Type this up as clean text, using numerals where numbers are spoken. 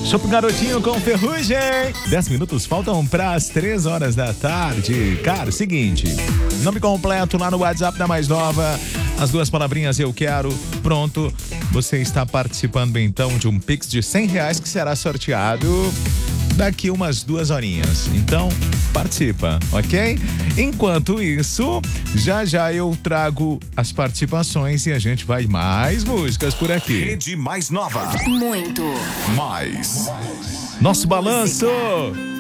Chopp Garotinho com Ferrugem. 10 minutos faltam para as 3 horas da tarde. Cara, seguinte, nome completo lá no WhatsApp da Mais Nova, as 2 palavrinhas eu quero, pronto. Você está participando então de um Pix de R$100 que será sorteado daqui umas 2 horinhas. Então, participa, ok? Enquanto isso, já eu trago as participações e a gente vai mais músicas por aqui. Rede Mais Nova. Muito Mais. Nosso balanço